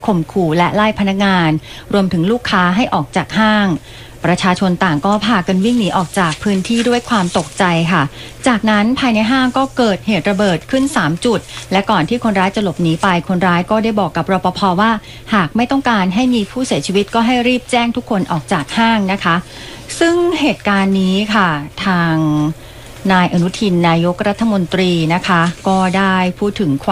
ข่มขู่และไล่พนักงานรวมถึงลูกค้าให้ออกจากห้างประชาชนต่างก็พากันวิ่งหนีออกจากพื้นที่ด้วยความตกใจค่ะจากนั้นภายในห้างก็เกิดเหตุระเบิดขึ้น3จุดและก่อนที่คนร้ายจะหลบหนีไปคนร้ายก็ได้บอกกับรปภ.ว่าหากไม่ต้องการให้มีผู้เสียชีวิตก็ให้รีบแจ้งทุกคนออกจากห้างนะคะซึ่งเหตุการณ์นี้ค่ะทางนายอนุทินนายกรัฐมนตรีนะคะก็ได้พูดถึง